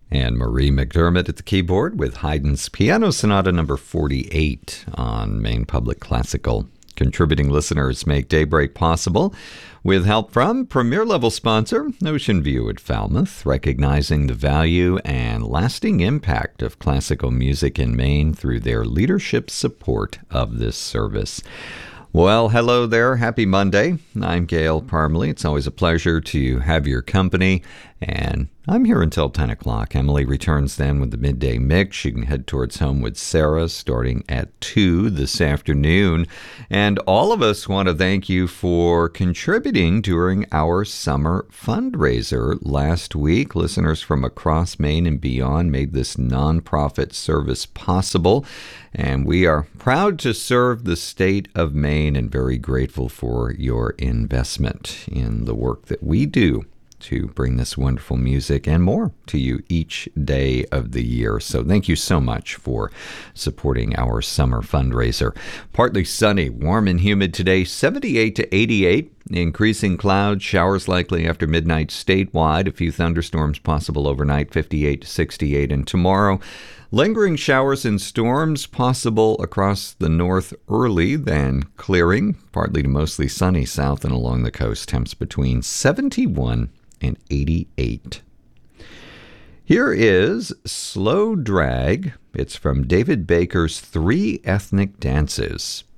And Marie McDermott at the keyboard with Haydn's Piano Sonata number 48 on Maine Public Classical. Contributing listeners make Daybreak possible with help from premier level sponsor Ocean View at Falmouth, recognizing the value and lasting impact of classical music in Maine through their leadership support of this service. Well, hello there. Happy Monday. I'm Gail Parmalee. It's always a pleasure to have your company, and I'm here until 10 o'clock. Emily returns then with the midday mix. She can head towards home with Sarah starting at 2 this afternoon. And all of us want to thank you for contributing during our summer fundraiser last week. Listeners from across Maine and beyond made this nonprofit service possible. And we are proud to serve the state of Maine and very grateful for your investment in the work that we do to bring this wonderful music and more to you each day of the year. So thank you so much for supporting our summer fundraiser. Partly sunny, warm and humid today, 78 to 88. Increasing clouds, showers likely after midnight statewide. A few thunderstorms possible overnight, 58 to 68. And tomorrow, lingering showers and storms possible across the north early, then clearing, partly to mostly sunny south and along the coast. Temps between 71 and 88. Here is Slow Drag. It's from David Baker's Three Ethnic Dances.